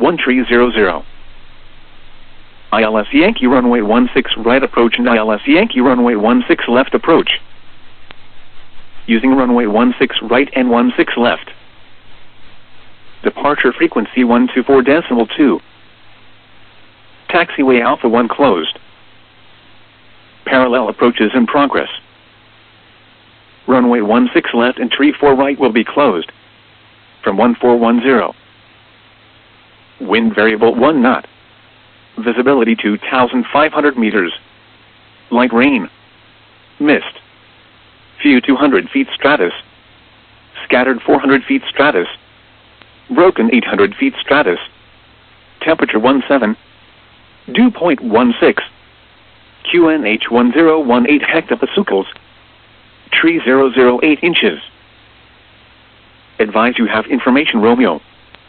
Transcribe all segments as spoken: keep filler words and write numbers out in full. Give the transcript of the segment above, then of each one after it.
one three zero zero. I L S Yankee runway one six right approach and I L S Yankee runway one six left approach. Using runway one six right and one six left. Departure frequency one two four decimal two. Taxiway Alpha one closed. Parallel approaches in progress. Runway one six left and three four right will be closed. From one four one zero. Wind variable one knot. Visibility two thousand five hundred meters. Light rain. Mist. Few two hundred feet stratus. Scattered four hundred feet stratus. Broken eight hundred feet stratus. Temperature one seven. Dew point one six. Q N H one zero one eight hectopascals. Tree zero zero eight inches. Advise you have information Romeo.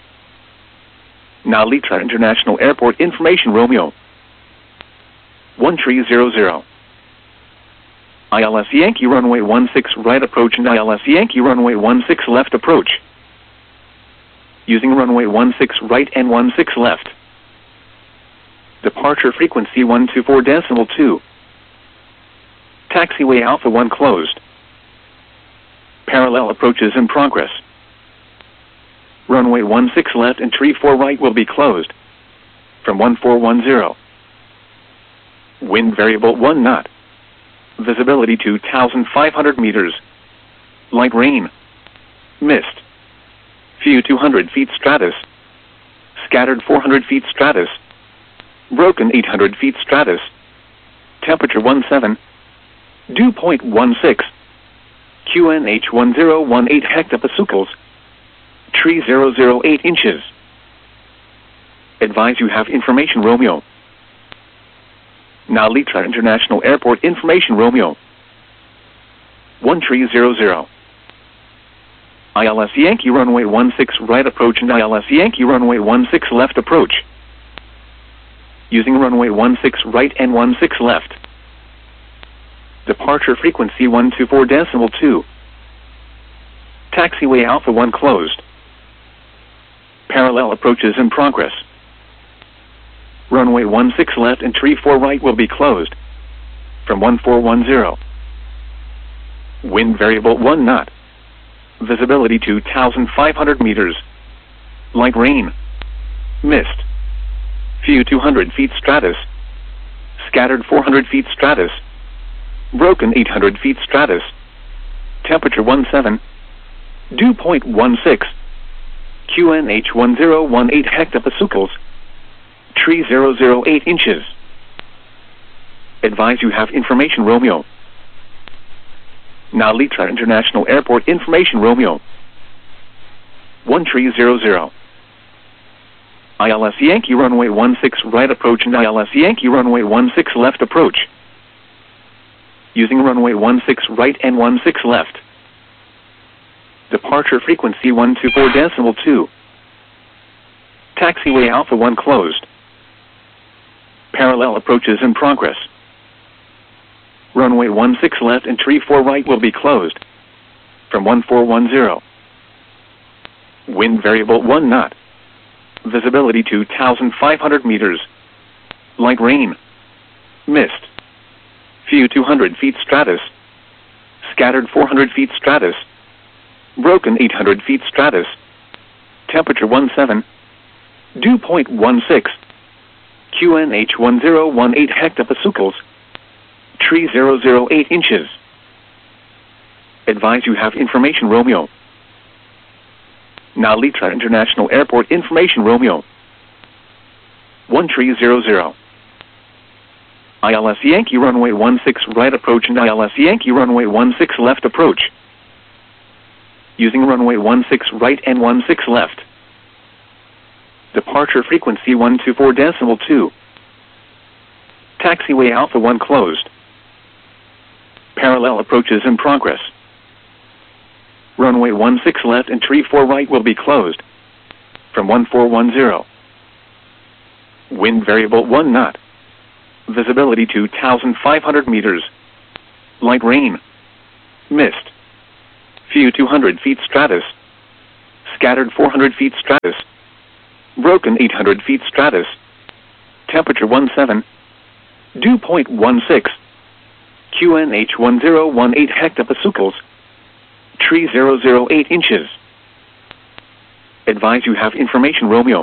Now Litra International Airport information Romeo. one three zero zero. I L S Yankee runway one six right approach and I L S Yankee runway one six left approach. Using runway one six right and one six left. Departure frequency one two four decimal two. Taxiway Alpha one closed. Parallel approaches in progress. Runway one six left and three four right will be closed. From one four one zero. Wind variable one knot. Visibility two thousand five hundred meters. Light rain. Mist. Few two hundred feet stratus. Scattered four hundred feet stratus. Broken eight hundred feet stratus. Temperature one seven. Dew point one six. Q N H one zero one eight hectopascals. Tree zero zero eight inches. Advise you have information Romeo. Now Litra International Airport information Romeo. one three zero zero. I L S Yankee runway one six right approach and I L S Yankee runway one six left approach. Using runway one six right and one six left. Departure frequency one two four decimal two. Taxiway Alpha one closed. Parallel approaches in progress. Runway one six left and three four right will be closed. From one four one zero. Wind variable one knot. Visibility two thousand five hundred meters. Light rain. Mist. Few two hundred feet stratus. Scattered four hundred feet stratus. Broken eight hundred feet stratus. Temperature one seven. Dew point one six. Q N H one zero one eight hectopascals. Tree zero zero eight inches. Advise you have information Romeo. Now Litra International Airport information Romeo. one three zero zero. I L S Yankee runway one six right approach and I L S Yankee runway one six left approach. Using runway one six right and one six left. Departure frequency one two four decimal two. Taxiway Alpha one closed. Parallel approaches in progress. Runway one six left and three four right will be closed. From one four one zero. Wind variable one knot. Visibility two thousand five hundred meters. Light rain. Mist. Few two hundred feet stratus. Scattered four hundred feet stratus. Broken eight hundred feet stratus. Temperature one seven. Dew point one six. Q N H one zero one eight hectopascals. Tree zero zero eight inches. Advise you have information Romeo. Now Litra International Airport information Romeo. one three zero zero. I L S Yankee runway one six right approach and I L S Yankee runway one six left approach. Using runway one six right and one six left. Departure frequency one two four decimal two. Taxiway Alpha one closed. Parallel approaches in progress. Runway one six left and three four right will be closed. From one four one zero. Wind variable one knot. Visibility two thousand five hundred meters. Light rain. Mist. Few two hundred feet stratus. Scattered four hundred feet stratus. Broken eight hundred feet stratus. Temperature seventeen. Dew point sixteen. Q N H one zero one eight hectopascals. Tree zero zero eight inches. Advise you have information Romeo.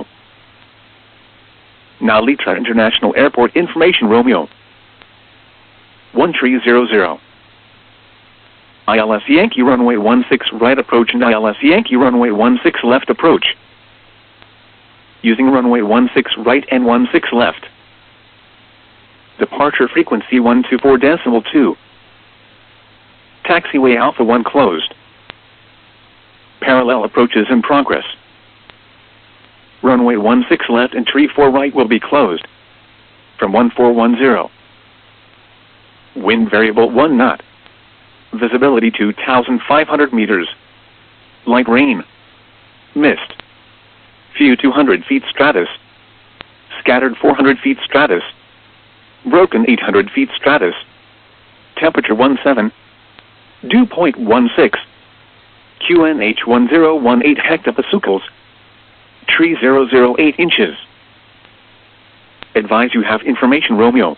Now Litra International Airport information Romeo. one three zero zero. I L S Yankee runway one six right approach and I L S Yankee runway one six left approach. Using runway one six right and one six left. Departure frequency one two four decimal two. Taxiway Alpha one closed. Parallel approaches in progress. Runway one six left and tree four right will be closed. From one four one zero. Wind variable one knot. Visibility two thousand five hundred meters. Light rain. Mist. Few two hundred feet stratus. Scattered four hundred feet stratus. Broken eight hundred feet stratus. Temperature seventeen. Dew point sixteen. Q N H one zero one eight hectopascals. Tree zero zero eight inches. Advise you have information Romeo.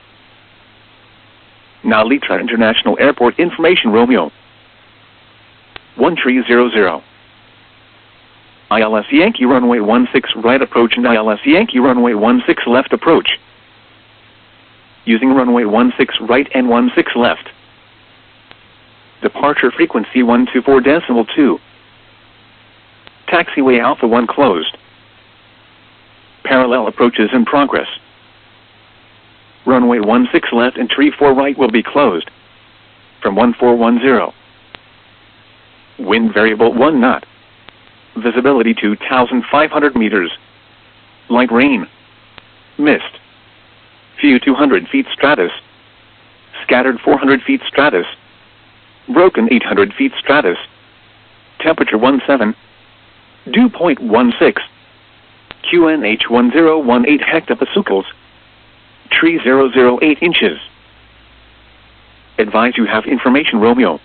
Now Litra International Airport information Romeo. one three zero zero. I L S Yankee runway one six right approach and I L S Yankee runway one six left approach. Using runway one six right and one six left. Departure frequency one two four decimal two. Taxiway Alpha one closed. Parallel approaches in progress. Runway one six left and tree four right will be closed. From one four one zero. Wind variable one knot. Visibility two thousand five hundred meters. Light rain. Mist. Few two hundred feet stratus. Scattered four hundred feet stratus. Broken eight hundred feet stratus. Temperature seventeen. Dew point sixteen. Q N H one zero one eight hectopascals. Tree zero zero eight inches. Advise you have information Romeo.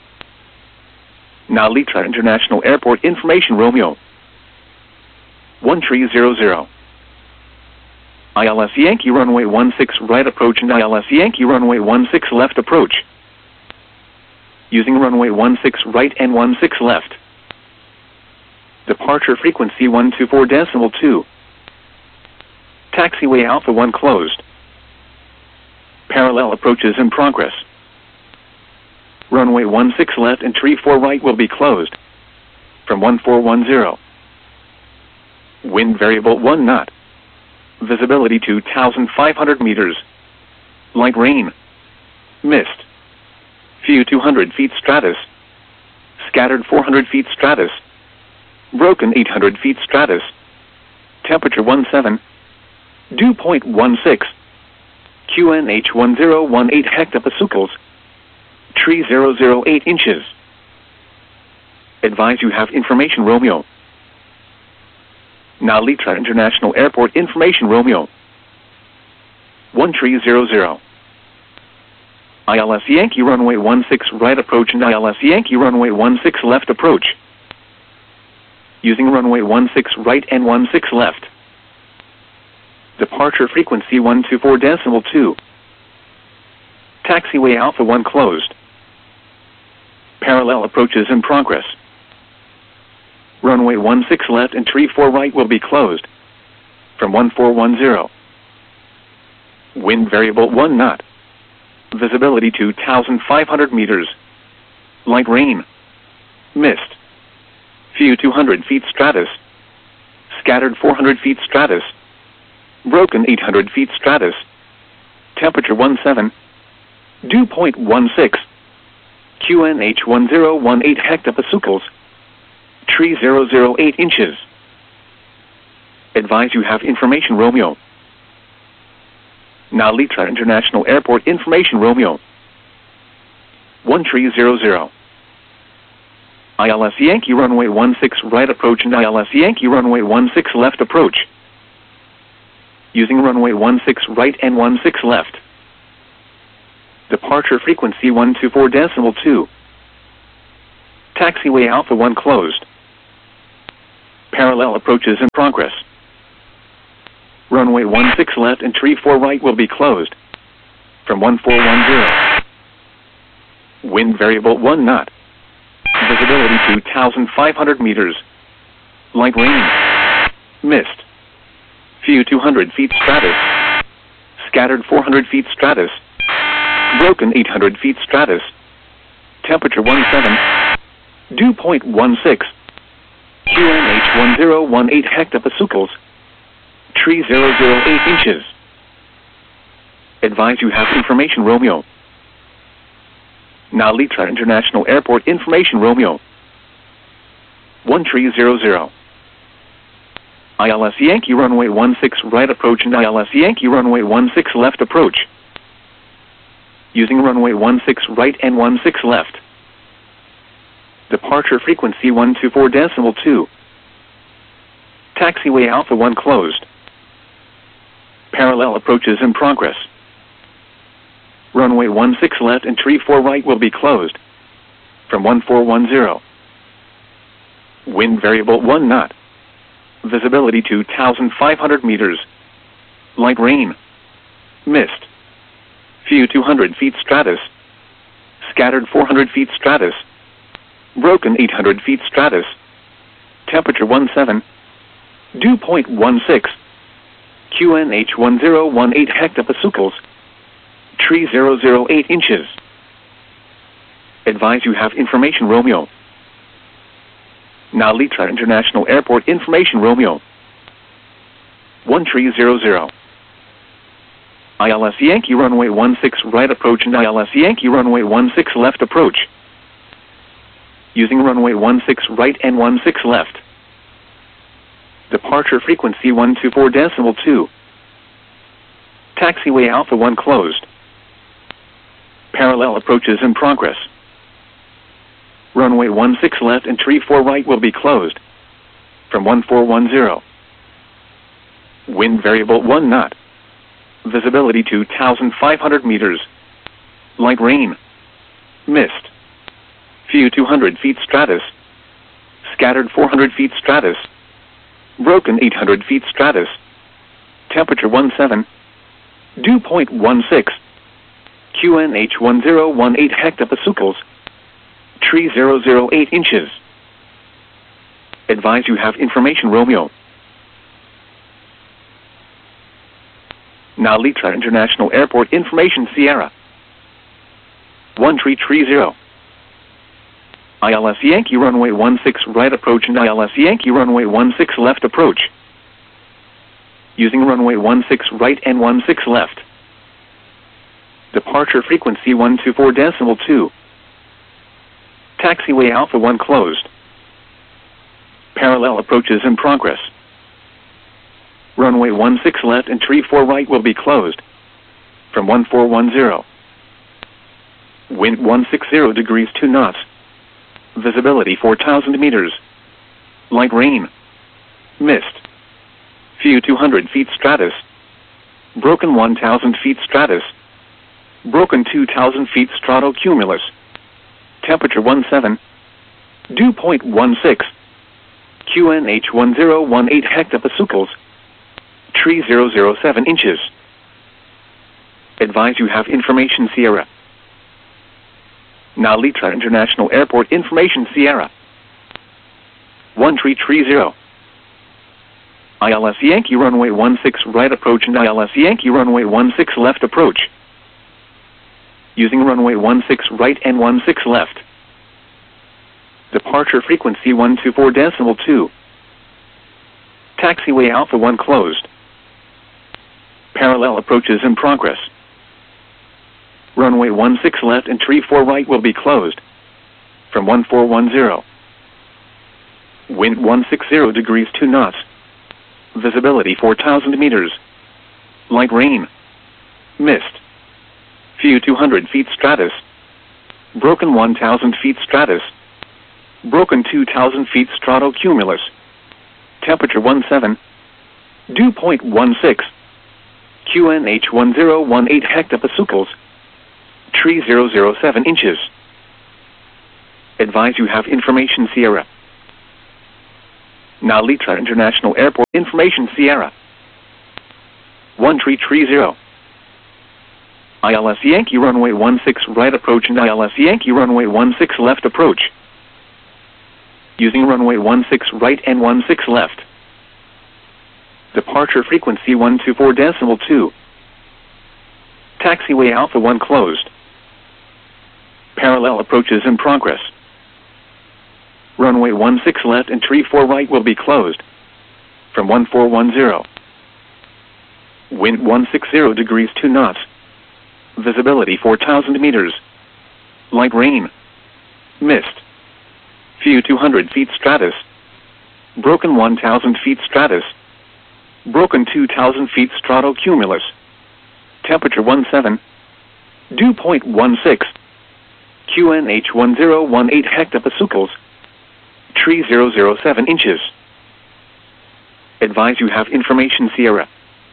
Now Litra International Airport information Romeo. one three zero zero. I L S Yankee runway one six right approach and I L S Yankee runway one six left approach. Using runway one six right and one six left. Departure frequency one two four decimal two. Taxiway Alpha one closed. Parallel approaches in progress. Runway one six left and tree four right will be closed. From one four one zero. Wind variable one knot. Visibility two thousand five hundred meters. Light rain. Mist. Few two hundred feet stratus. Scattered four hundred feet stratus. Broken eight hundred feet stratus. Temperature seventeen. Dew point sixteen. Q N H one zero one eight hectopascals. Tree zero zero eight inches. Advise you have information Romeo. Now Litra International Airport information Romeo. one three zero zero. I L S Yankee runway one six right approach and I L S Yankee runway one six left approach. Using runway one six right and one six left. Departure frequency one two four decimal two. Taxiway Alpha one closed. Parallel approaches in progress. Runway one six left and tree four right will be closed. From one four one zero. Wind variable one knot. Visibility two thousand five hundred meters. Light rain. Mist. Few two hundred feet stratus. Scattered four hundred feet stratus. Broken eight hundred feet stratus. Temperature seventeen. Dew point sixteen. Q N H one zero one eight hectopascals. Tree zero zero eight inches. Advise you have information Romeo. Now Litra International Airport information Romeo. one three zero zero. I L S Yankee runway one six right approach and I L S Yankee runway one six left approach. Using runway one six right and one six left. Departure frequency one two four decimal two. Taxiway Alpha one closed. Parallel approaches in progress. Runway one six left and tree four right will be closed. From one four one zero. Wind variable one knot. Visibility two thousand five hundred meters. Light rain. Mist. Few two hundred feet stratus. Scattered four hundred feet stratus. Broken eight hundred feet stratus. Temperature one seven. Dew point one six. Q N H one zero one eight hectopascals. Tree zero zero eight inches. Advise you have information Romeo. Now Litra International Airport information Romeo. one three zero zero. I L S Yankee runway one six right approach and I L S Yankee runway one six left approach. Using runway one six right and one six left. Departure frequency one two four decimal two. Taxiway Alpha one closed. Parallel approaches in progress. Runway one six left and tree four right will be closed. From one four one zero. Wind variable one knot. Visibility two thousand five hundred meters. Light rain. Mist. Few two hundred feet stratus. Scattered four hundred feet stratus. Broken eight hundred feet stratus. Temperature one seven. Dew point one six. Q N H one zero one eight hectopascals. Tree zero zero eight inches. Advise you have information Romeo. Now Litra International Airport information Romeo. one three zero zero. I L S Yankee runway one six right approach and I L S Yankee runway one six left approach. Using runway one six right and one six left. Departure frequency one two four decimal two. Taxiway Alpha one closed. Parallel approaches in progress. Runway one six left and tree four right will be closed. From one four one zero. Wind variable one knot. Visibility two thousand five hundred meters. Light rain. Mist. Few two hundred feet stratus. Scattered four hundred feet stratus. Broken eight hundred feet stratus. Temperature one seven. Dew point one six. Q N H one zero one eight hectopascals. Tree zero zero eight inches. Advise you have information Romeo. Now Litra International Airport information Sierra. one three three zero. I L S Yankee runway one six right approach and I L S Yankee runway one six left approach. Using runway one six right and one six left. Departure frequency one two four decimal two. Taxiway Alpha one closed. Parallel approaches in progress. Runway one six left and tree four right will be closed. From one four one zero. Wind one sixty degrees two knots. Visibility four thousand meters. Light rain. Mist. Few two hundred feet stratus. Broken one thousand feet stratus. Broken two thousand feet stratocumulus. Temperature one seven. Dew point one six. Q N H one zero one eight hectopascals. Tree zero zero seven inches. Advise you have information Sierra. Now Litra International Airport information Sierra. one three three zero. I L S Yankee runway one six right approach and I L S Yankee runway one six left approach. Using runway one six right and one six left. Departure frequency one two four decimal two. Taxiway Alpha one closed. Parallel approaches in progress. Runway one six left and tree four right will be closed. From one four one zero. Wind one sixty degrees two knots. Visibility four thousand meters. Light rain. Mist. Few two hundred feet stratus. Broken one thousand feet stratus. Broken two thousand feet stratocumulus. Temperature one seven. Dew point one six. Q N H one zero one eight hectopascals. Tree zero zero seven inches. Advise you have information Sierra. Now Litra International Airport information Sierra. one three three zero. I L S Yankee runway one six right approach and I L S Yankee runway one six left approach. Using runway one six right and one six left. Departure frequency one two four decimal two. Taxiway Alpha one closed. Parallel approaches in progress. Runway one six left and three four right will be closed. From one four one zero. Wind one sixty degrees two knots. Visibility four thousand meters. Light rain. Mist. Few two hundred feet stratus. Broken one thousand feet stratus. Broken two thousand feet stratocumulus. Temperature one seven. Dew point one six. Q N H one zero one eight hectopascals. Tree zero zero seven inches. Advise you have information Sierra.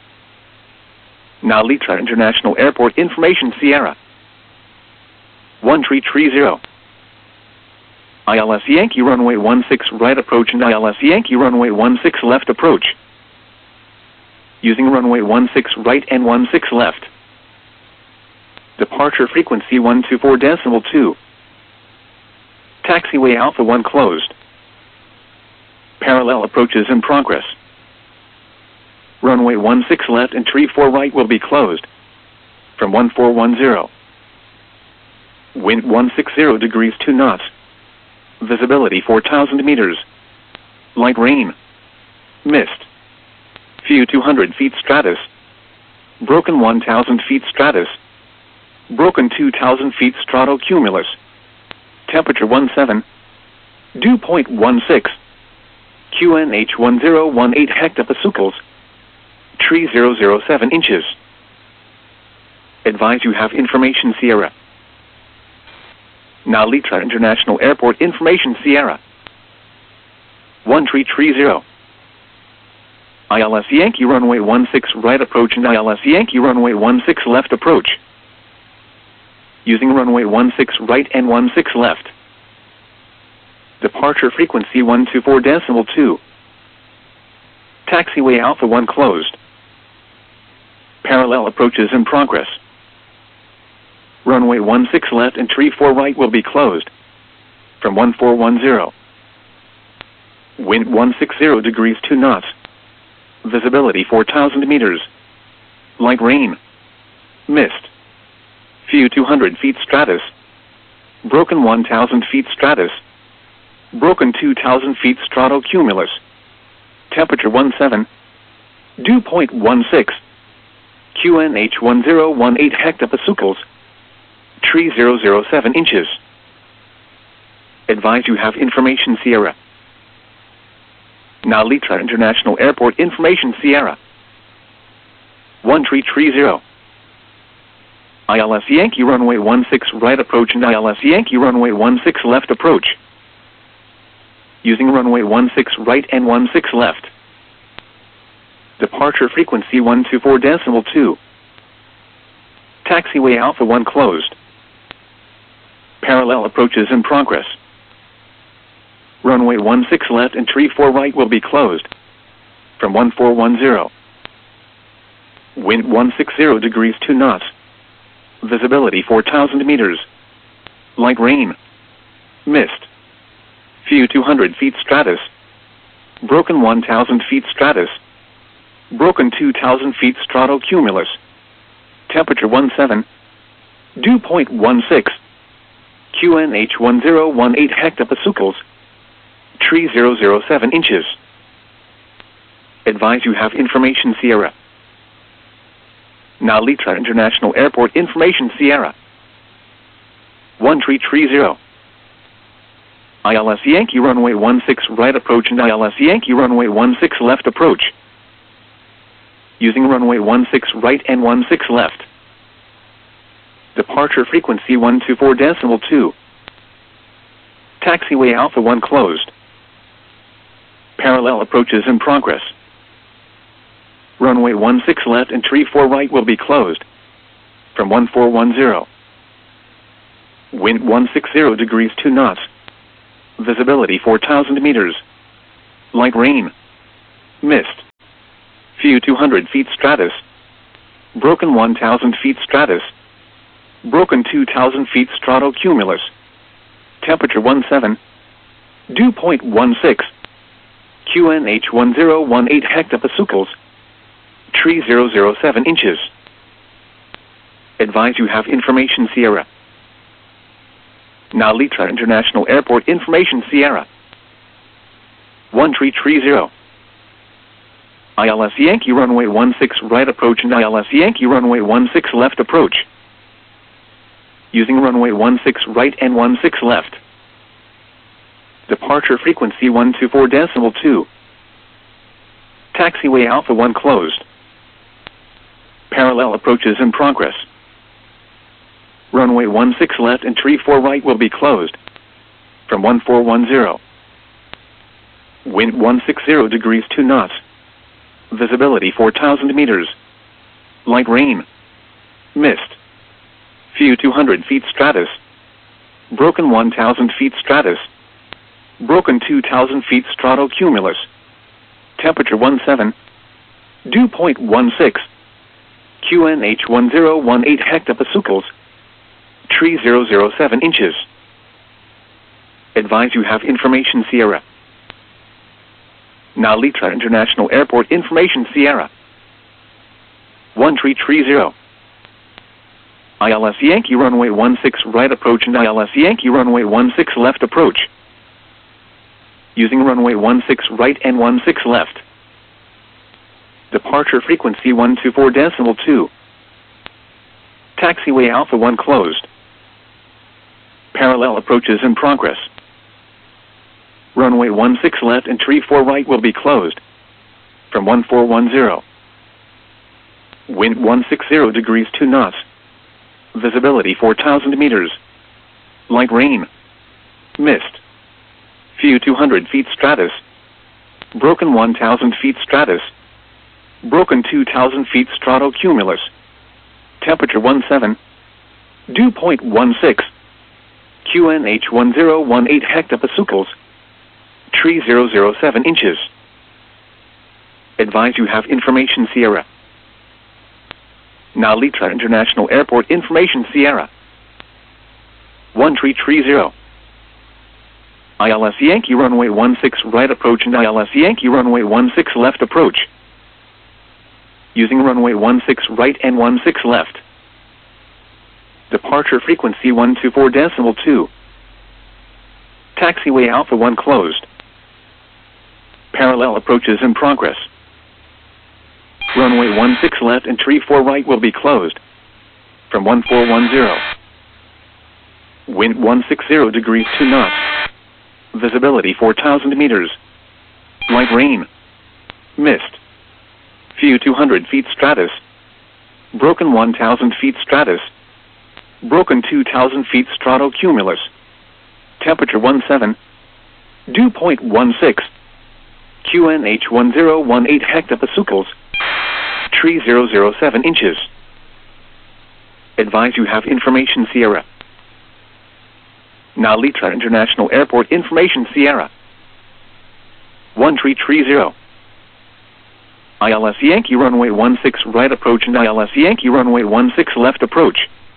Now Litra International Airport information Sierra. one three three zero. I L S Yankee runway one six right approach and I L S Yankee runway one six left approach. Using runway one six right and one six left. Departure frequency one two four decimal two. Taxiway Alpha one closed. Parallel approaches in progress. Runway one six left and three four right will be closed. From one four one zero. Wind one sixty degrees two knots. Visibility four thousand meters. Light rain. Mist. Few two hundred feet stratus. Broken one thousand feet stratus. Broken two thousand feet stratocumulus. Temperature one seven. Dew point one six. Q N H one zero one eight hectopascals. Tree zero zero seven inches. Advise you have information Sierra. Now Litra International Airport information Sierra. one three three zero. I L S Yankee runway one six right approach and I L S Yankee runway one six left approach. Using runway one six right and one six left. Departure frequency one two four decimal two. Taxiway Alpha one closed. Parallel approaches in progress. Runway one six left and three four right will be closed. From one four one zero. Wind one sixty degrees two knots. Visibility four thousand meters. Light rain. Mist. Few two hundred feet stratus. Broken one thousand feet stratus. Broken two thousand feet stratocumulus. Temperature one seven. Dew point one six. Q N H one zero one eight hectopascals. Tree zero zero seven inches. Advise you have information Sierra. Now Litra International Airport information Sierra. one three three zero. I L S Yankee runway one six right approach and I L S Yankee runway one six left approach. Using runway one six right and one six left. Departure frequency one two four decimal two. Taxiway Alpha one closed. Parallel approaches in progress. Runway one six left and three four right will be closed. From one four one zero. Wind one sixty degrees two knots. Visibility four thousand meters. Light rain. Mist. Few two hundred feet stratus. Broken one thousand feet stratus. Broken two thousand feet stratocumulus. Temperature one seven. Dew point one six. Q N H one zero one eight hectopascals. Tree zero zero seven inches. Advise you have information Sierra. Now Litra International Airport information Sierra. one three three zero. I L S Yankee runway one six right approach and I L S Yankee runway one six left approach. Using runway one six right and one six left. Departure frequency one two four decimal two. Taxiway Alpha one closed. Parallel approaches in progress. Runway one six left and three four right will be closed. From one four one zero. Wind one sixty degrees two knots. Visibility four thousand meters. Light rain. Mist. Few two hundred feet stratus. broken one thousand feet stratus, broken two thousand feet stratocumulus, temperature one seven, dew point one six, Q N H one zero one eight hectopascals, tree zero zero seven inches. Advise you have information Sierra. Now Litra International Airport information Sierra. one three three zero. I L S Yankee runway one six right approach and I L S Yankee runway one six left approach. Using runway one six right and one six left. Departure frequency one two four decimal two. Taxiway Alpha one closed. Parallel approaches in progress. Runway one six left and tree four right will be closed. From one four one zero. Wind one sixty degrees two knots. Visibility four thousand meters. Light rain. Mist. Few two hundred feet stratus. Broken one thousand feet stratus. Broken two thousand feet stratocumulus. Temperature one seven. Dew point one six. Q N H one zero one eight hectopascals. Tree zero zero seven inches. Advise you have information Sierra. Now Litra International Airport information Sierra. one three three zero. I L S Yankee runway one six right approach and I L S Yankee runway one six left approach. Using runway one six right and one six left. Departure frequency one two four decimal two. Taxiway Alpha one closed. Parallel approaches in progress. Runway one six left and tree four right will be closed. From one four one zero. Wind one sixty degrees two knots. Visibility four thousand meters. Light rain. Mist. Few two hundred feet stratus. Broken one thousand feet stratus. Broken two thousand feet stratocumulus. Temperature one seven. Dew point one six. Q N H one zero one eight hectopascals. Tree zero zero seven inches. Advise you have information Sierra. Now Litra International Airport information Sierra. one three three zero. I L S Yankee runway one six right approach and I L S Yankee runway one six left approach. Using runway one six right and one six left. Departure frequency one two four decimal two. Taxiway Alpha one closed. Parallel approaches in progress. Runway one six left and tree four right will be closed. From one four one zero. Wind one sixty degrees two knots. Visibility four thousand meters. Light rain. Mist. Few two hundred feet stratus. Broken one thousand feet stratus. Broken two thousand feet stratocumulus. Temperature one seven. Dew point one six. Q N H one zero one eight hectopascals. Tree zero zero seven inches. Advise you have information Sierra. Now Litra International Airport information Sierra. one three three zero. I L S Yankee runway one six right approach and I L S Yankee runway one six left approach.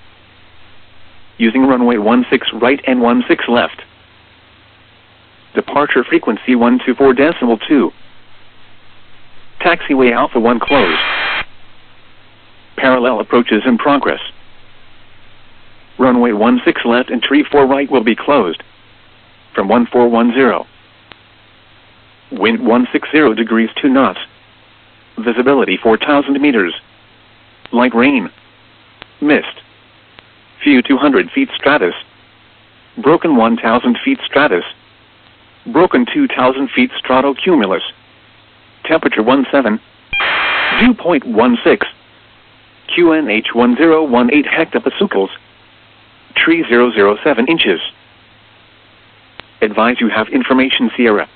Using runway one six right and one six left. Departure frequency one two four decimal two. Taxiway Alpha one closed. Parallel approaches in progress. Runway one six left and tree four right will be closed. From one four one zero. Wind one sixty degrees two knots. Visibility four thousand meters. Light rain. Mist. Few two hundred feet stratus. Broken one thousand feet stratus. Broken two thousand feet stratocumulus. Temperature one seven. Dew point one six. Q N H one zero one eight hectopascals. Tree zero zero seven inches. Advise you have information Sierra.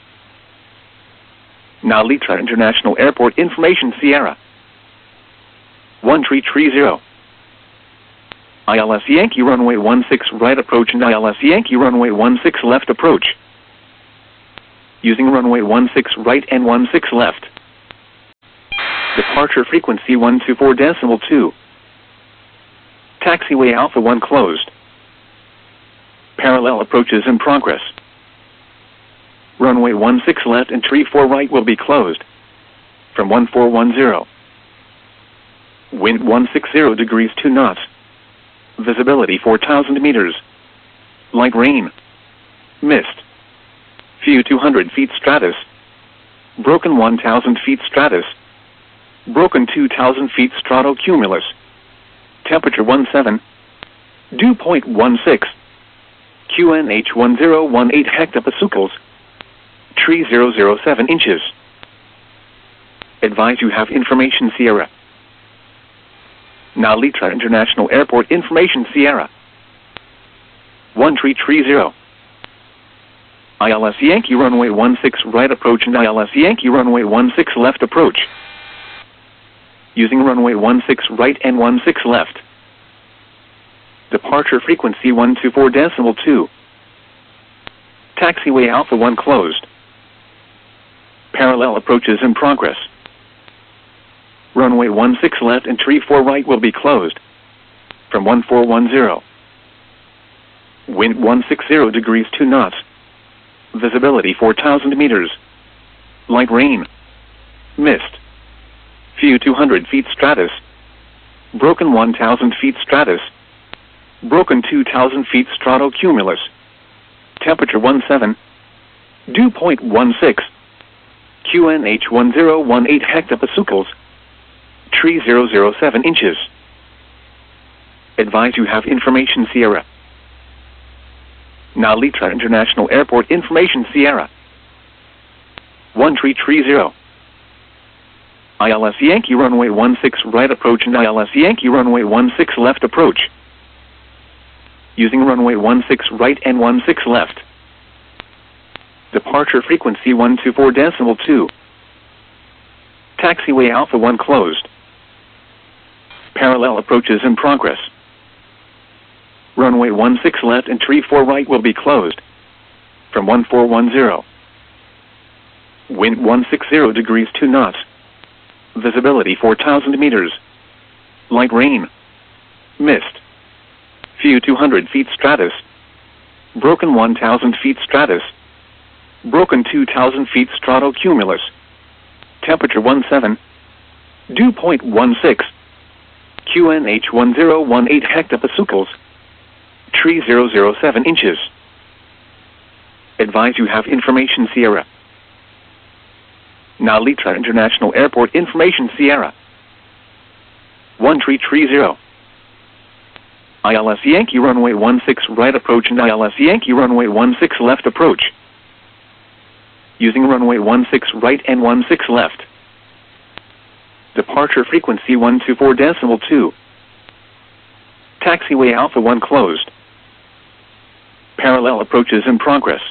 Now Litra International Airport information Sierra. one three three zero. I L S Yankee runway one six right approach and I L S Yankee runway one six left approach. Using runway one six right and one six left. Departure frequency one two four decimal two. Taxiway Alpha one closed. Parallel approaches in progress. Runway one six left and tree four right will be closed. From one four one zero. Wind one six zero degrees two knots. Visibility four thousand meters. Light rain. Mist. Few two hundred feet stratus. Broken one thousand feet stratus. Broken two thousand feet stratocumulus. Temperature one seven. Dew point one six. Q N H one zero one eight hectopascals. Tree zero zero seven inches. Advise you have information Sierra. Now Litra International Airport information Sierra. one tree tree zero. I L S Yankee runway one six right approach and I L S Yankee runway one six left approach. Using runway one six right and one six left. Departure frequency one two four decimal two. Taxiway Alpha one closed. Parallel approaches in progress. Runway one six left and tree four right will be closed. From one four one zero. Wind one six zero degrees two knots. Visibility four thousand meters. Light rain. Mist. Few two hundred feet stratus. Broken one thousand feet stratus. Broken two thousand feet stratocumulus. Temperature one seven. Dew point one six. Q N H one zero one eight hectopascals. Tree zero zero seven inches. Advise you have information Sierra. Now Litra International Airport information Sierra. one tree tree zero. I L S Yankee runway one six right approach and I L S Yankee runway one six left approach. Using runway one six right and one six left. Departure frequency one two four decimal two. Taxiway Alpha one closed. Parallel approaches in progress. Runway one six left and tree four right will be closed. From one four one zero. Wind one six zero degrees two knots. Visibility four thousand meters. Light rain. Mist. Few two hundred feet stratus. Broken one thousand feet stratus. Broken two thousand feet stratocumulus. Temperature one seven. Dew point one six. Q N H one zero one eight hectopascals. Tree zero zero seven inches. Advise you have information Sierra. Now Litra International Airport information Sierra. one tree tree zero. I L S Yankee runway one six right approach and I L S Yankee runway one six left approach. Using runway one six right and one six left. Departure frequency one two four decimal two. Taxiway Alpha one closed. Parallel approaches in progress.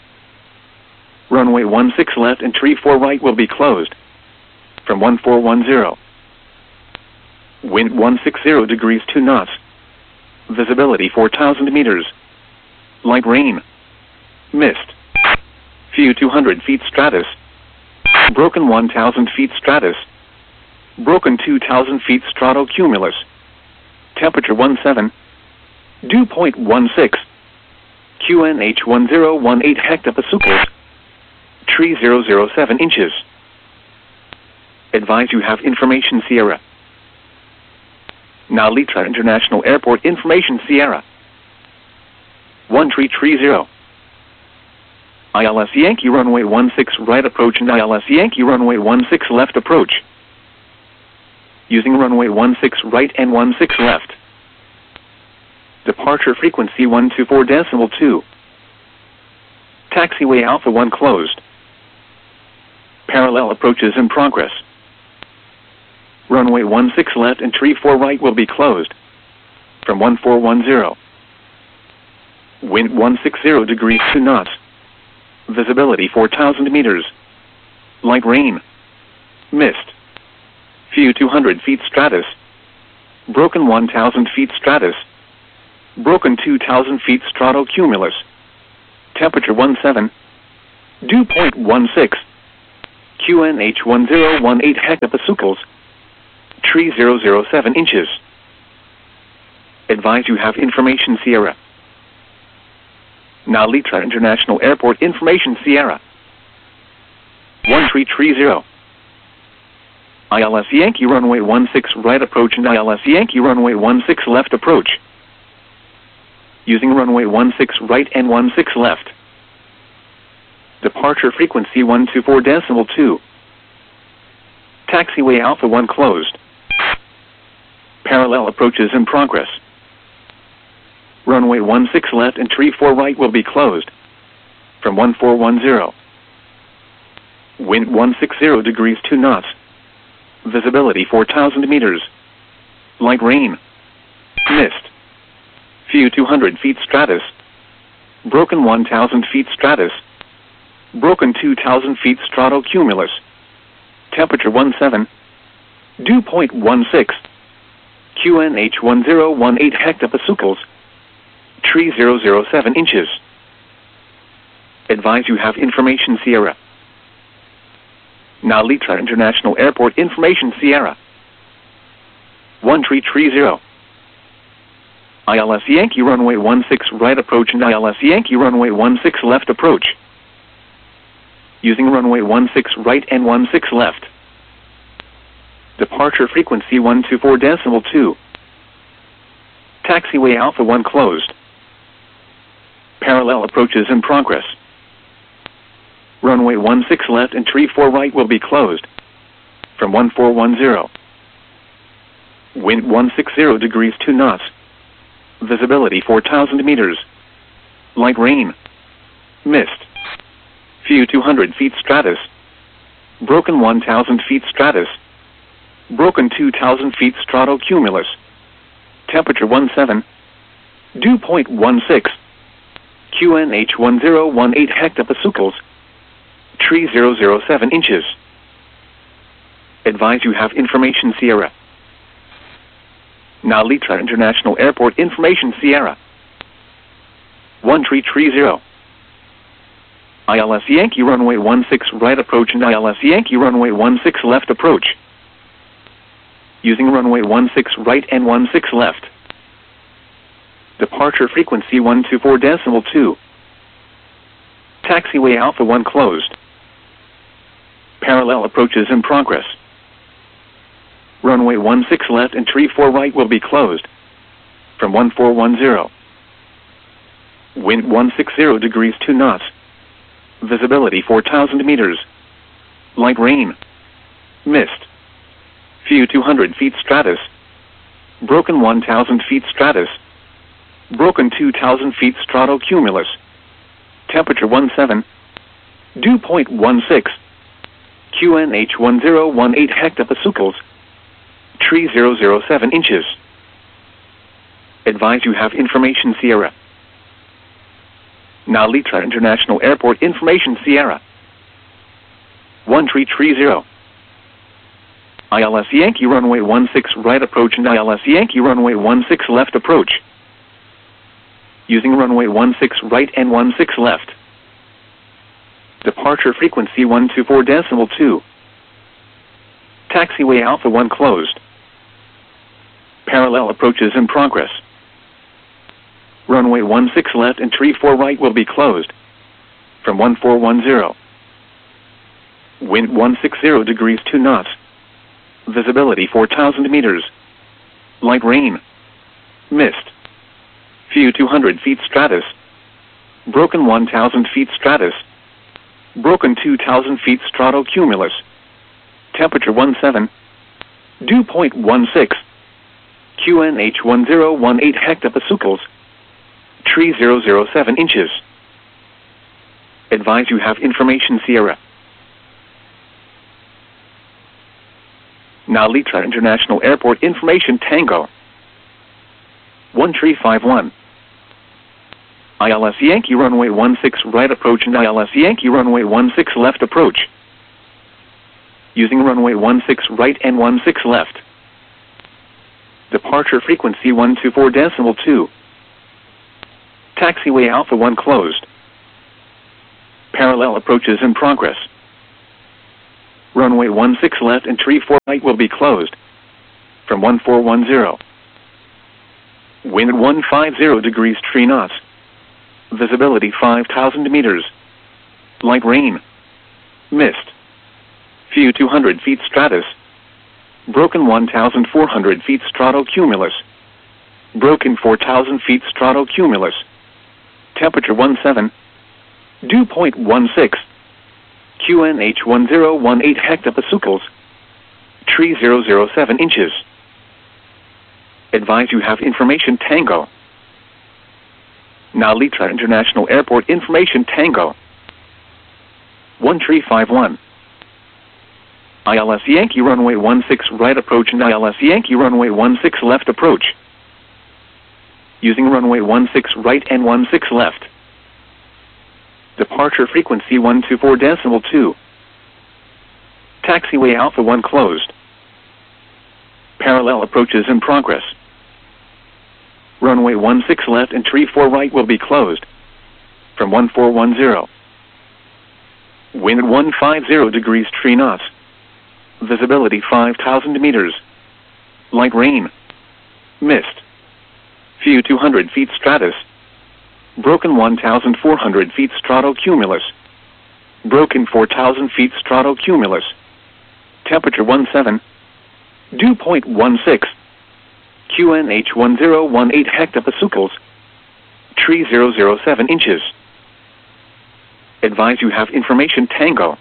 Runway one six left and tree four right will be closed. From one four one zero. Wind one six zero degrees two knots. Visibility four thousand meters. Light rain. Mist. Few two hundred feet stratus. Broken one thousand feet stratus. Broken two thousand feet stratocumulus. Temperature one seven. Dew point one six. Q N H one zero one eight hectopascals. Tree zero zero seven inches. Advise you have information Sierra. Now Litra International Airport information Sierra. one tree tree zero. I L S Yankee runway one six right approach and I L S Yankee runway one six left approach. Using runway one six right and one six left. Departure frequency one two four decimal two. Taxiway Alpha one closed. Parallel approaches in progress. Runway one six left and tree four right will be closed. From one four one zero. Wind one six zero degrees two knots. Visibility four thousand meters. Light rain. Mist. Few two hundred feet stratus. Broken one thousand feet stratus. Broken two thousand feet stratocumulus. Temperature one seven. Dew point one six. Q N H one zero one eight hectopascals. Tree zero zero seven inches. Advise you have information Sierra. Now Litra International Airport information Sierra. one three three zero. I L S Yankee runway one six right approach and I L S Yankee runway one six left approach. Using runway one six right and one six left. Departure frequency one two four decimal two. Taxiway Alpha one closed. Parallel approaches in progress. Runway one six left and tree four right will be closed. From one four one zero. Wind one sixty degrees two knots. Visibility four thousand meters. Light rain. Mist. Few two hundred feet stratus. Broken one thousand feet stratus. Broken two thousand feet stratocumulus. Temperature one seven. Dew point one six. Q N H one zero one eight hectopascals. Tree zero zero seven inches. Advise you have information Sierra. Now Litra International Airport information Sierra. one three three zero. I L S Yankee runway one six right approach and I L S Yankee runway one six left approach. Using runway one six right and one six left. Departure frequency one two four decimal two. Taxiway Alpha one closed. Parallel approaches in progress. Runway one six left and tree four right will be closed. From one four one zero. Wind one sixty degrees two knots. Visibility four thousand meters. Light rain. Mist. Few two hundred feet stratus. Broken one thousand feet stratus. Broken two thousand feet stratocumulus. Temperature one seven. Dew point one six. Q N H one zero one eight hectopascals. Tree zero zero seven inches. Advise you have information Sierra. Now Litra International Airport information Sierra. one three three zero. I L S Yankee runway one six right approach and I L S Yankee runway one six left approach. Using runway one six right and one six left. Departure frequency one two four decimal two. Taxiway Alpha one closed. Parallel approaches in progress. Runway one six left and tree four right will be closed. From one four one zero. Wind one sixty degrees two knots. Visibility four thousand meters. Light rain. Mist. Few two hundred feet stratus. Broken one thousand feet stratus. Broken two thousand feet stratocumulus. Temperature one seven. Dew point one six. Q N H one zero one eight hectopascals. Tree zero zero seven inches. Advise you have information Sierra. Now Litra International Airport information Sierra. one three three zero. I L S Yankee runway one six right approach and I L S Yankee runway one six left approach. Using runway one six right and one six left. Departure frequency one two four decimal two. Taxiway Alpha one closed. Parallel approaches in progress. Runway one six left and tree four right will be closed. From one four one zero. Wind one sixty degrees two knots. Visibility four thousand meters. Light rain. Mist. Few two hundred feet stratus. Broken one thousand feet stratus. Broken two thousand feet stratocumulus. Temperature one seven. Dew point one six. Q N H one zero one eight hectopascals. Tree zero zero seven inches. Advise you have information Sierra. Now Litra International Airport information Tango. one three five one. I L S Yankee runway one six right approach and I L S Yankee runway one six left approach. Using runway one six right and one six left. Departure frequency one two four decimal two. Taxiway Alpha one closed. Parallel approaches in progress. Runway one six left and tree four right will be closed. from one four one zero. Wind one five zero degrees three knots. Visibility five thousand meters. Light rain. Mist. Few two hundred feet stratus. Broken one thousand four hundred feet stratocumulus. Broken four thousand feet stratocumulus. Temperature one seven. Dew point one six. Q N H one zero one eight hectopascals. Tree zero zero seven inches. Advise you have information Tango. Now Litra International Airport information Tango. one three five one. I L S Yankee runway one six right approach and I L S Yankee runway one six left approach. Using runway one six right and one six left. Departure frequency one two four decimal two. Taxiway Alpha one closed. Parallel approaches in progress. Runway one six left and three four right will be closed. From one four one zero. Wind one five zero degrees three knots. Visibility five thousand meters. Light rain. Mist. Few two hundred feet stratus. Broken one thousand four hundred feet stratocumulus. Broken four thousand feet stratocumulus. Temperature one seven. Dew point one six. Q N H one zero one eight hectopascals. Tree zero zero seven inches. Advise you have information Tango.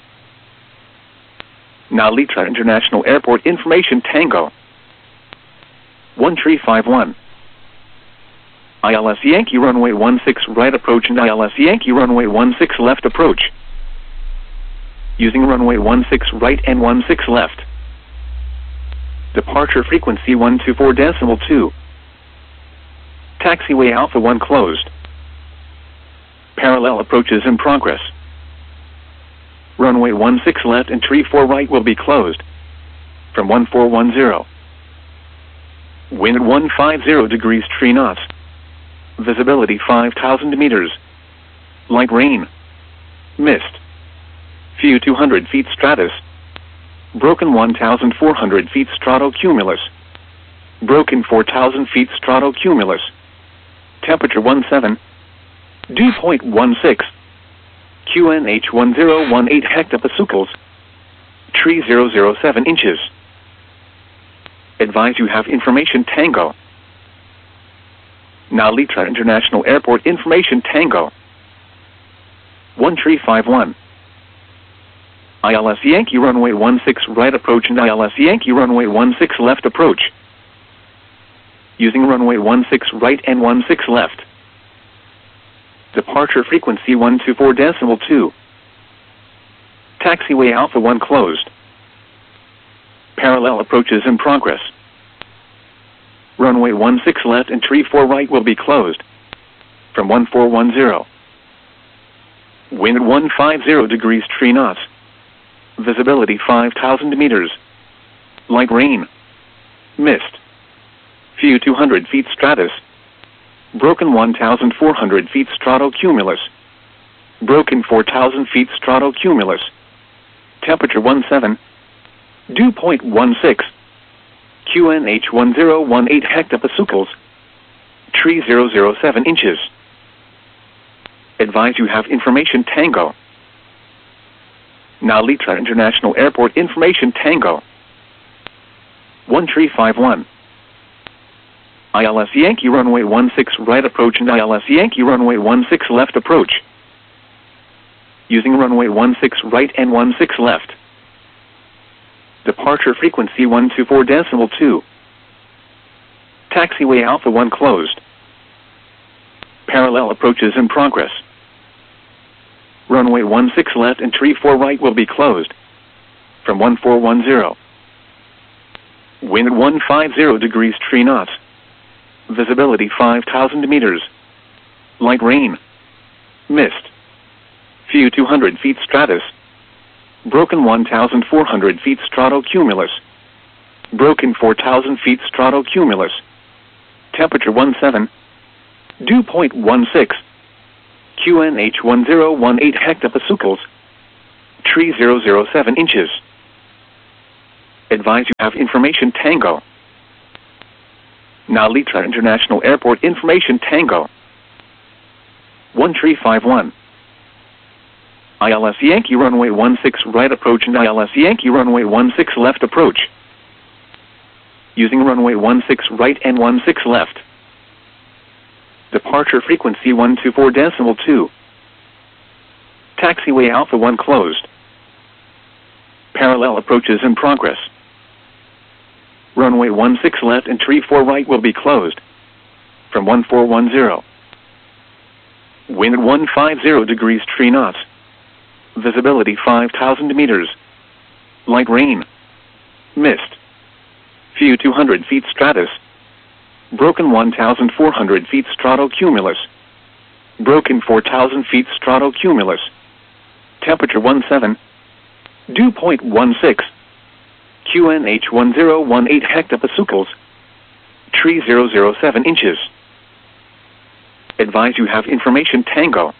Now Litra International Airport information Tango. one three five one. I L S Yankee runway one six right approach and I L S Yankee runway one six left approach. Using runway one six right and one six left. Departure frequency one two four decimal two. Taxiway Alpha one closed. Parallel approaches in progress. Runway one six left and three four right will be closed. From one four one zero. Wind one five zero degrees three knots. Visibility five thousand meters. Light rain. Mist. Few two hundred feet stratus. Broken one thousand four hundred feet stratocumulus. Broken four thousand feet stratocumulus. Temperature one seven. Dew point one six. Q N H one zero one eight hectopascals. Tree zero zero seven inches. Advise you have information Tango. Now Litra International Airport information Tango. one three five one. I L S Yankee runway one six right approach and I L S Yankee runway one six left approach. Using runway one six right and one six left. Departure frequency one two four decimal two. Taxiway Alpha one closed. Parallel approaches in progress. Runway one six left and three four right will be closed. From one four one zero. Wind one five zero degrees three knots. Visibility five thousand meters. Light rain. Mist. Few two hundred feet stratus. Broken one thousand four hundred feet stratocumulus. Broken four thousand feet stratocumulus. Temperature one seven. Dew point one six. Q N H one zero one eight hectopascals. Tree zero zero seven inches. Advise you have information Tango. Now Litra International Airport information Tango. one three five one. I L S Yankee runway one six right approach and I L S Yankee runway one six left approach. Using runway one six right and one six left. Departure frequency one two four decimal two. Taxiway Alpha one closed. Parallel approaches in progress. Runway one six left and three four right will be closed. From one four one zero. Wind one five zero degrees three knots. Visibility five thousand meters. Light rain. Mist. Few two hundred feet stratus. Broken one thousand four hundred feet stratocumulus. Broken four thousand feet stratocumulus. Temperature one seven. Dew point one six. Q N H one zero one eight hectopascals. Tree zero zero seven inches. Advise you have information Tango. Now Litra International Airport information Tango. one three five one. I L S Yankee runway one six right approach and I L S Yankee runway one six left approach. Using runway one six right and one six left. Departure frequency one two four decimal two. Taxiway Alpha one closed. Parallel approaches in progress. Runway one six left and three four right will be closed. From one four one zero. Wind one five zero degrees three knots. Visibility five thousand meters. Light rain. Mist. Few two hundred feet stratus. Broken one thousand four hundred feet stratocumulus. Broken four thousand feet stratocumulus. Temperature one seven. Dew point one six. Q N H one zero one eight hectopascals. Tree zero zero seven inches. Advise you have information Tango. Nalitra International Airport information Tango. one three five one. I L S Yankee runway one six right approach and I L S Yankee runway one six left approach. Using runway one six right and one six left. Departure frequency one two four decimal two. Taxiway Alpha one closed. Parallel approaches in progress. Runway one six left and three four right will be closed. From one four one zero. Wind one five zero degrees three knots. Visibility five thousand meters. Light rain. Mist. Few two hundred feet stratus. Broken one thousand four hundred feet stratocumulus. Broken four thousand feet stratocumulus. Temperature one seven. Dew point one six. Q N H one zero one eight hectopascals. Tree zero zero seven inches. Advise you have information Tango.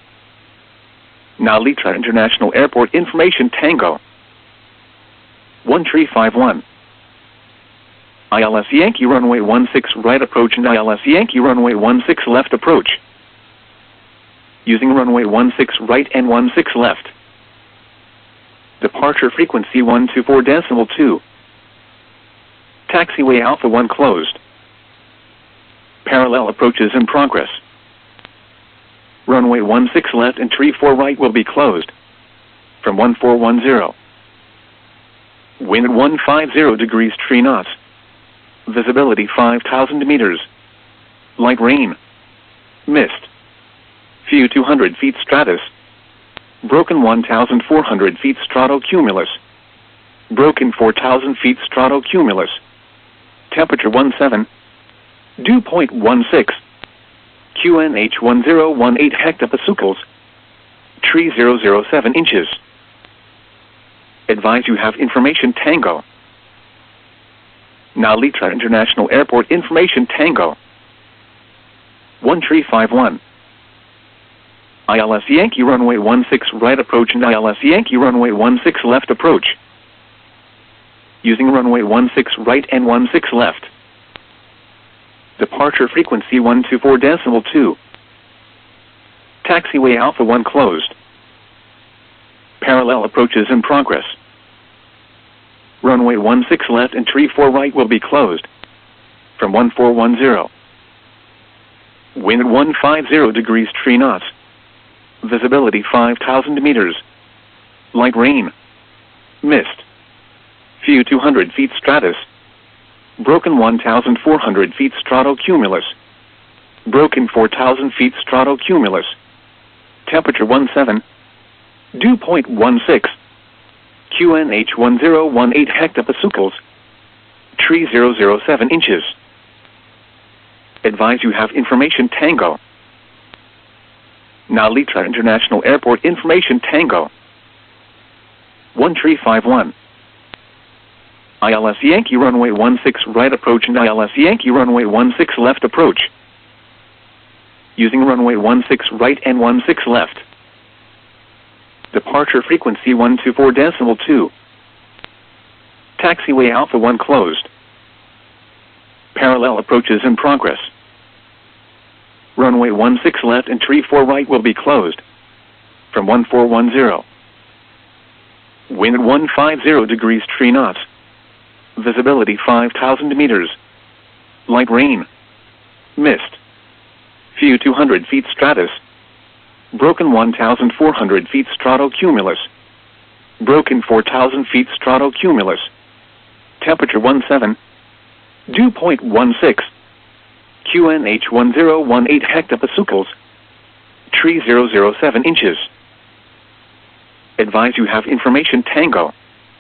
Nalitra International Airport information Tango. one three five one. I L S Yankee runway one six right approach and I L S Yankee runway one six left approach. Using runway one six right and one six left. Departure frequency one two four decimal two. Taxiway Alpha one closed. Parallel approaches in progress. Runway one six left and three four right will be closed. From one four one zero. Wind one five zero degrees three knots. Visibility five thousand meters. Light rain. Mist. Few two hundred feet stratus. Broken one thousand four hundred feet stratocumulus. Broken four thousand feet stratocumulus. Temperature one seven. Dew point one six. Q N H one zero one eight hectopascals. Tree zero zero seven inches. Advise you have information Tango. Nalitra International Airport information Tango. one three five one. I L S Yankee runway one six right approach and I L S Yankee runway one six left approach. Using runway one six right and one six left. Departure frequency one two four decimal two. Taxiway Alpha one closed. Parallel approaches in progress. Runway one six left and three four right will be closed. From one four one zero. Wind one five zero degrees three knots. Visibility five thousand meters. Light rain. Mist. Few two hundred feet stratus. Broken one thousand four hundred feet stratocumulus. Broken four thousand feet stratocumulus. Temperature one seven. Dew point one six. Q N H one zero one eight hectopascals. Tree zero zero seven inches. Advise you have information Tango. Nalitra International Airport information Tango. one three five one. I L S Yankee runway one six right approach and I L S Yankee runway one six left approach. Using runway one six right and one six left. Departure frequency one two four decimal two. Taxiway Alpha one closed. Parallel approaches in progress. Runway one six left and three four right will be closed. From one four one zero. Wind one five zero degrees three knots. Visibility five thousand meters. Light rain. Mist. Few two hundred feet stratus. Broken one thousand four hundred feet stratocumulus. Broken four thousand feet stratocumulus. Temperature one seven. Dew point one six. Q N H one zero one eight hectopascals. Tree zero zero seven inches. Advise you have information Tango.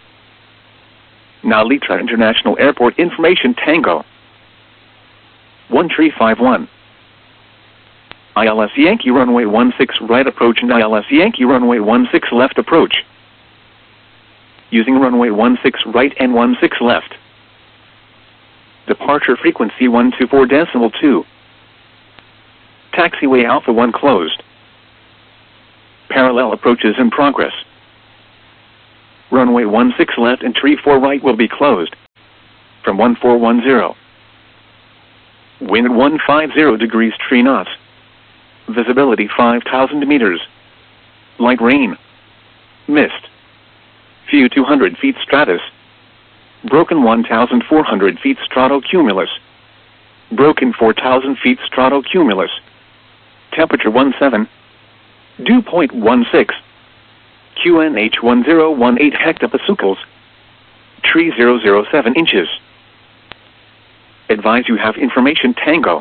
Nalitra International Airport information Tango. one three five one. I L S Yankee runway one six right approach and I L S Yankee runway one six left approach. Using runway one six right and one six left. Departure frequency one two four decimal two. Taxiway Alpha one closed. Parallel approaches in progress. Runway one six left and three four right will be closed. From one four one zero. Wind one hundred fifty degrees three knots. Visibility five thousand meters. Light rain. Mist. Few two hundred feet stratus. Broken one thousand four hundred feet stratocumulus. Broken four thousand feet stratocumulus. Temperature seventeen. Dew point sixteen. Q N H one zero one eight hectopascals. Tree zero zero seven inches. Advise you have information Tango.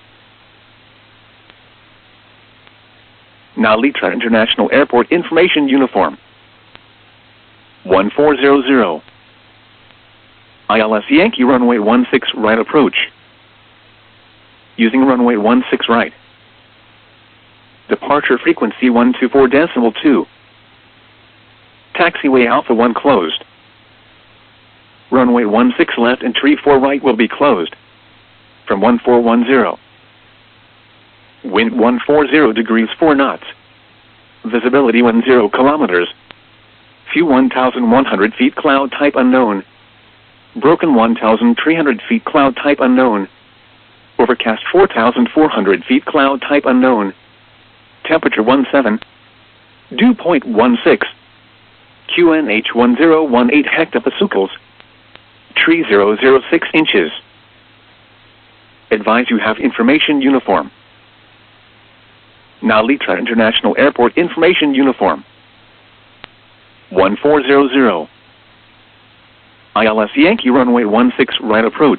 Nalitra International Airport Information Uniform. one four zero zero. I L S Yankee runway one six right approach. Using runway one six right. Departure frequency one two four decimal two. Taxiway Alpha one closed. Runway one six left and tree four right will be closed. From one four one zero. Wind one forty degrees four knots. Visibility ten kilometers. Few one thousand one hundred feet cloud type unknown. Broken one thousand three hundred feet cloud type unknown. Overcast four thousand four hundred feet cloud type unknown. Temperature seventeen. Dew point sixteen. Q N H one zero one eight hectopascals. Tree zero zero six inches. Advise you have information uniform. Nalitra International Airport Information Uniform. one four zero zero. I L S Yankee runway one six right approach.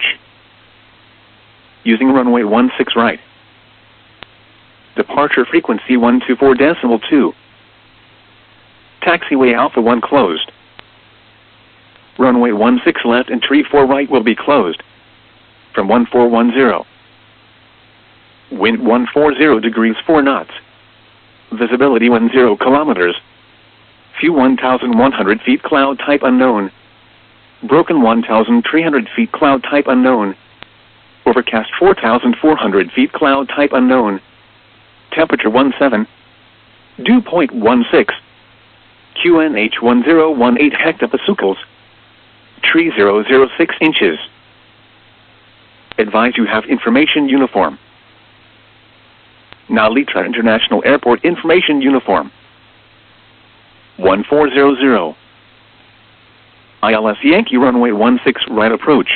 Using runway one six right. Departure frequency one two four decimal two. Taxiway Alpha one closed. Runway one six left and tree four right will be closed. From one four one zero. Wind one forty degrees four knots. Visibility ten kilometers. Few one thousand one hundred feet cloud type unknown. Broken one thousand three hundred feet cloud type unknown. Overcast four thousand four hundred feet cloud type unknown. Temperature seventeen. Dew point sixteen. Q N H one zero one eight hectopascals. Tree zero zero six inches. Advise you have information uniform. Nalitra International Airport Information Uniform. one four zero zero. I L S Yankee runway one six right approach.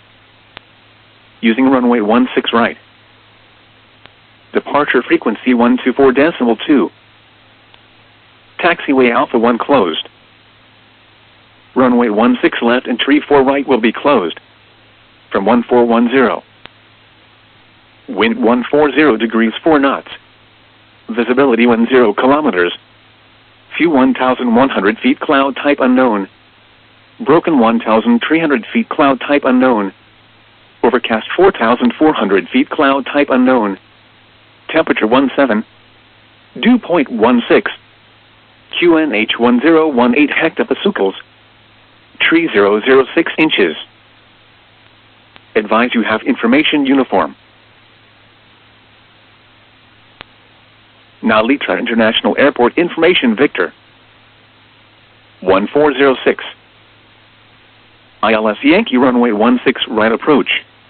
Using runway one six right. Departure frequency one two four decimal two. Taxiway Alpha one closed. Runway one six left and tree four right will be closed. From one four one zero. Wind one forty degrees four knots. Visibility ten kilometers. Few one thousand one hundred feet cloud type unknown. Broken one thousand three hundred feet cloud type unknown. Overcast four thousand four hundred feet cloud type unknown. Temperature seventeen. Dew point sixteen. Q N H one zero one eight hectopascals. Tree zero zero six inches. Advise you have information uniform. Nalitra International Airport Information Victor. one four zero six. I L S Yankee runway one six right approach.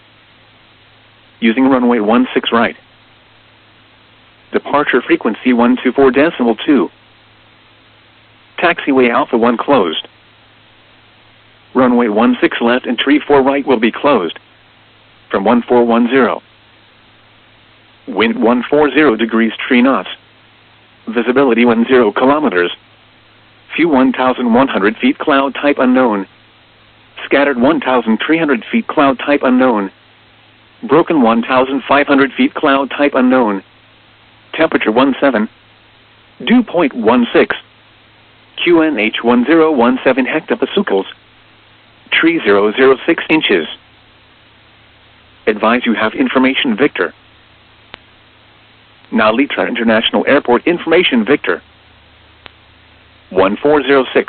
Using runway one six right. Departure frequency one two four decimal two. Taxiway Alpha one closed. Runway one six left and tree four right will be closed. From one four one zero. Wind one forty degrees three knots. Visibility ten kilometers. Few one thousand one hundred feet cloud type unknown. Scattered one thousand three hundred feet cloud type unknown. Broken one thousand five hundred feet cloud type unknown. Temperature seventeen. Dew point sixteen. Q N H one zero one seven hectopascals. Tree zero zero six inches. Advise you have information Victor. Nalitra International Airport Information Victor. one four zero six.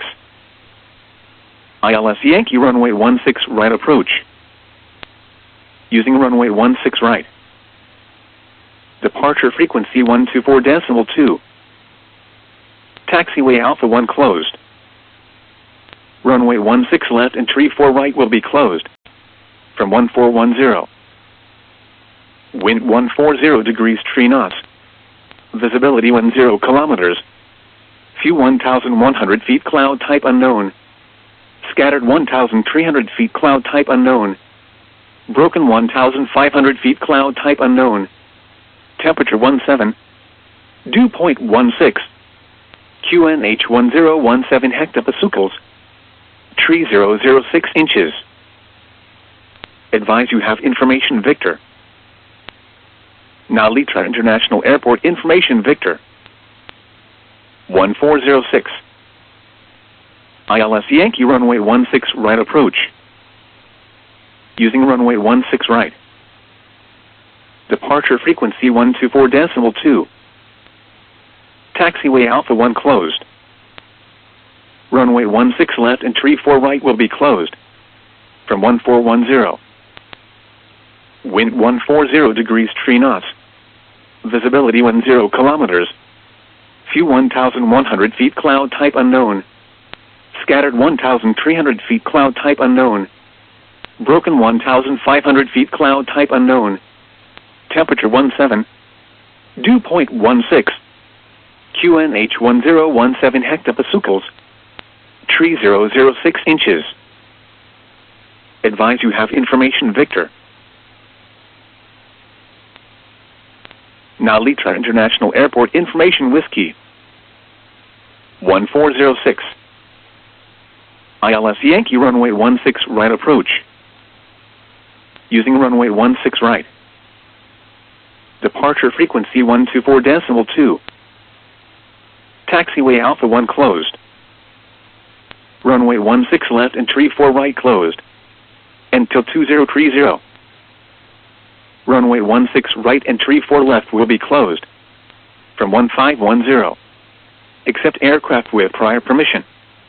I L S Yankee runway one six right approach. Using runway one six right. Departure frequency one two four decimal two. Taxiway Alpha one closed. Runway one six left and tree four right will be closed. From one four one zero. Wind one forty degrees three knots. Visibility one zero kilometers. View one thousand one hundred feet, cloud type unknown. Scattered one thousand three hundred feet, cloud type unknown. Broken one thousand five hundred feet, cloud type unknown. Temperature seventeen. Dew point one six. Q N H one zero one seven hectopascals. Tree zero zero six inches. Advise you have information Victor. Nalitra International Airport information Victor. one four zero six. I L S Yankee runway one six right approach. Using runway one six right. Departure frequency one two four decimal two. Taxiway Alpha one closed. Runway one six left and three four right will be closed. From one four one zero. Wind one forty degrees three knots. Visibility one zero kilometers. View one thousand one hundred feet, cloud type unknown. Scattered one thousand three hundred feet, cloud type unknown. Broken one thousand five hundred feet, cloud type unknown. Temperature seventeen. Dew point one six. Q N H one zero one seven hectopascals. Tree zero zero six inches. Advise you have information Victor. Nalitra International Airport information Whiskey. one four zero six. I L S Yankee runway one six right approach. Using runway one six right. Departure frequency one two four decimal two. Taxiway Alpha one closed. Runway one six left and three four right closed. Until two zero three zero. Runway one six right and three four left will be closed. From one five one zero. Accept aircraft with prior permission.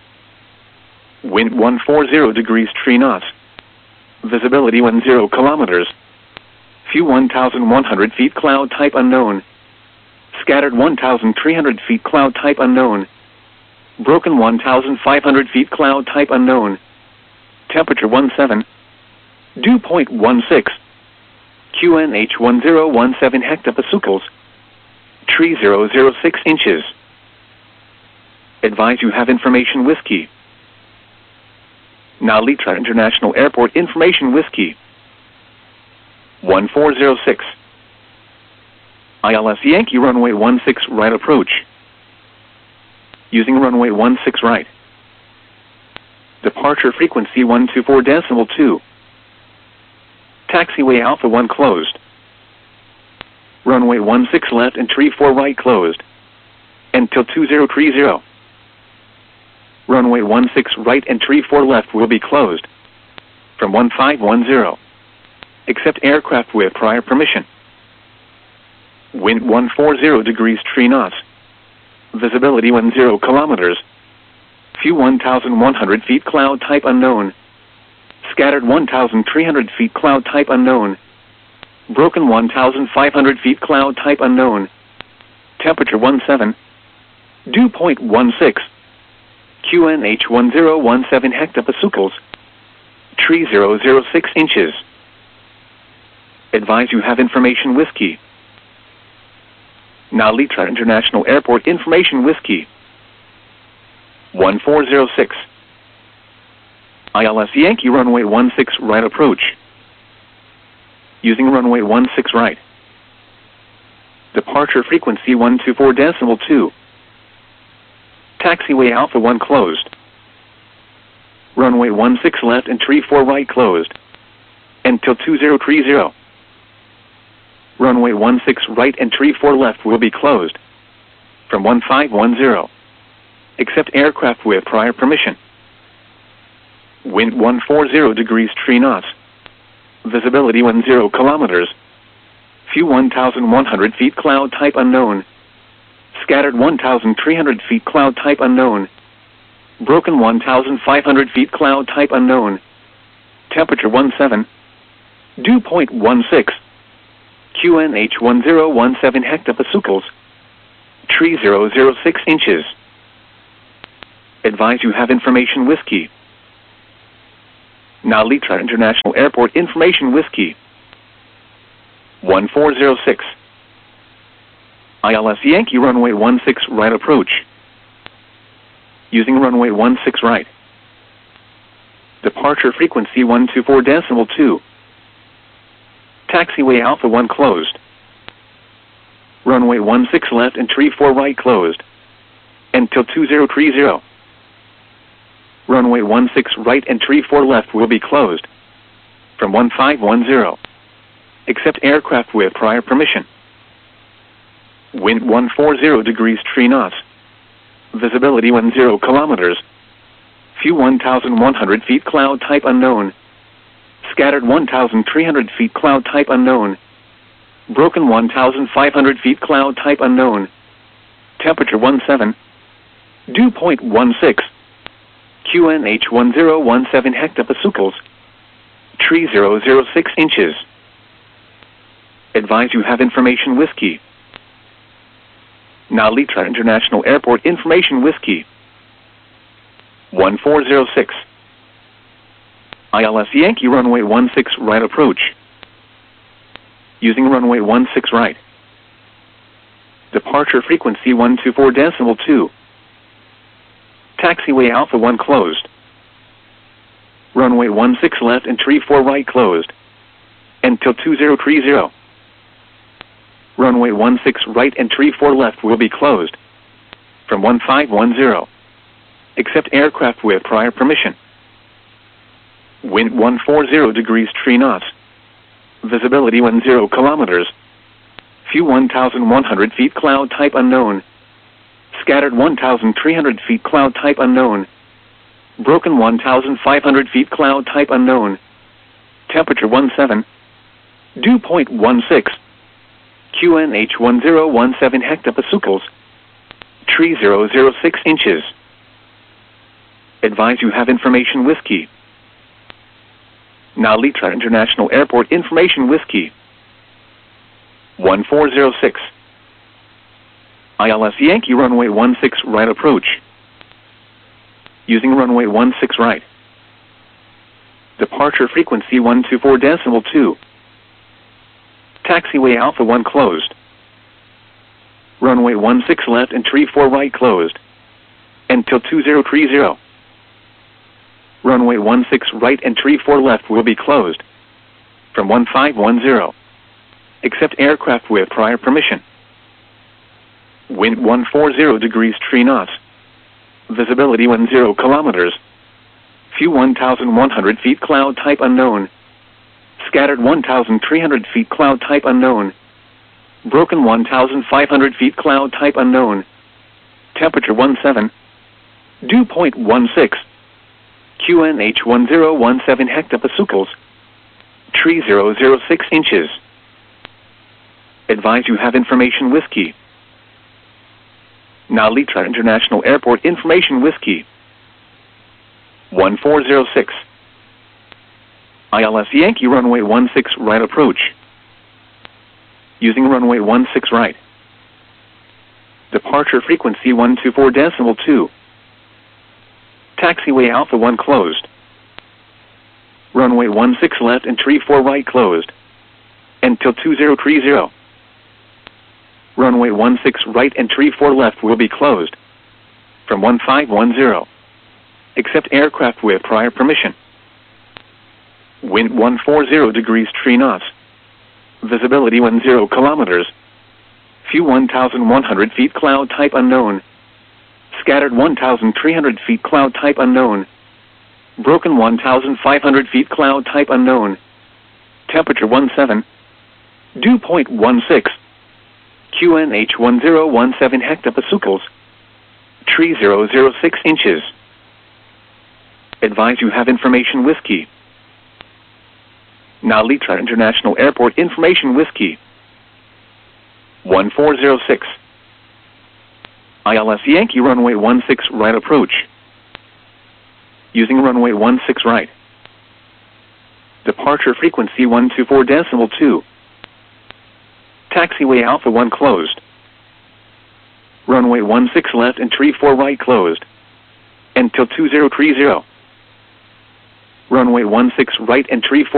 Wind one forty degrees three knots. Visibility one zero kilometers. View one thousand one hundred feet, cloud type unknown. Scattered one thousand three hundred feet, cloud type unknown. Broken one thousand five hundred feet, cloud type unknown. Temperature seventeen. Dew point one six. Q N H one zero one seven hectopascals. Tree zero zero six inches. Advise you have information Whiskey. Nalitra International Airport information Whiskey. one four zero six. I L S Yankee runway one six right approach. Using runway one six right. Departure frequency one two four decimal two. Taxiway Alpha one closed. Runway one six left and three four right closed. Until two zero three zero. Runway one six right and three four left will be closed. From one five one zero. Accept aircraft with prior permission. Wind one forty degrees three knots. Visibility one zero kilometers. View one thousand one hundred feet, cloud type unknown. Scattered one thousand three hundred feet, cloud type unknown. Broken one thousand five hundred feet, cloud type unknown. Temperature seventeen. Dew point one six. Q N H one zero one seven hectopascals. Tree zero zero six inches. Advise you have information Whiskey. Nalitra International Airport information Whiskey. one four zero six. I L S Yankee runway one six right approach. Using runway one six right. Departure frequency one two four decimal two. Taxiway Alpha one closed. Runway one six left and three four right closed. Until two zero three zero. Runway one six right and three four left will be closed. From one five one zero. Accept aircraft with prior permission. Wind one forty degrees three knots. Visibility one zero kilometers. View one thousand one hundred feet, cloud type unknown. Scattered one thousand three hundred feet, cloud type unknown. Broken one thousand five hundred feet, cloud type unknown. Temperature seventeen. Dew point one six. Q N H one zero one seven hectopascals. Tree zero zero six inches. Advise you have information Whiskey. Nalitra International Airport information Whiskey. one four zero six. I L S Yankee runway one six right approach. Using runway one six right. Departure frequency one two four decimal two. Taxiway Alpha one closed. Runway one six left and tree four right closed. Until two zero three zero. Runway one six right and tree four left will be closed. From one five one zero. Accept aircraft with prior permission. Wind one forty degrees three knots. Visibility ten kilometers. View one thousand one hundred feet cloud type unknown. Scattered one thousand three hundred feet cloud type unknown. Broken one thousand five hundred feet cloud type unknown. Temperature seventeen. Dew point sixteen. Q N H one zero one seven hectopascals. Tree zero zero six inches. Advise you have information whiskey. Narita International Airport information whiskey. one four zero six. I L S Yankee runway one six right approach. Using runway one six right. Departure frequency one two four decimal two. Taxiway Alpha one closed. Runway one six left and tree four right closed. Until two zero three zero. Runway one six right and tree four left will be closed. From one five one zero. Accept aircraft with prior permission. Wind one forty degrees three knots. Visibility ten kilometers. View one thousand one hundred feet cloud type unknown. Scattered one thousand three hundred feet cloud type unknown. Broken one thousand five hundred feet cloud type unknown. Temperature seventeen. Dew point sixteen. Q N H one zero one seven hectopascals. Tree zero zero six inches. Advise you have information whiskey. Narita International Airport information whiskey. one four zero six. I L S Yankee runway one six right approach. Using runway one six right. Departure frequency one two four decimal two. Taxiway Alpha one closed. Runway one six left and tree four right closed. Until two zero three zero. Runway one six right and tree four left will be closed. From one five one zero. Accept aircraft with prior permission. Wind one forty degrees three knots. Visibility ten kilometers. View one thousand one hundred feet cloud type unknown. Scattered one thousand three hundred feet cloud type unknown. Broken one thousand five hundred feet cloud type unknown. Temperature seventeen. Dew point sixteen. Q N H one zero one seven hectopascals. Tree zero zero six inches. Advise you have information whiskey. Narita International Airport information whiskey. one four zero six. I L S Yankee runway one six right approach. Using runway one six right. Departure frequency one two four decimal two. Taxiway Alpha one closed. Runway one six left and tree four right closed. Until two zero three zero. Runway one six right and tree four left will be closed. From one five one zero. Accept aircraft with prior permission. Wind one forty degrees three knots. Visibility ten kilometers. View one thousand one hundred feet cloud type unknown. Scattered one thousand three hundred feet cloud type unknown. Broken one thousand five hundred feet cloud type unknown. Temperature seventeen. Dew point sixteen. Q N H one zero one seven hectopascals. Tree zero zero six inches. Advise you have information whiskey. Narita International Airport information whiskey. one four zero six. I L S Yankee runway one six right approach. Using runway one six right. Departure frequency one two four decimal two. Taxiway Alpha one closed. Runway one six left and tree four right closed. Until two zero three zero. Runway one six right and tree four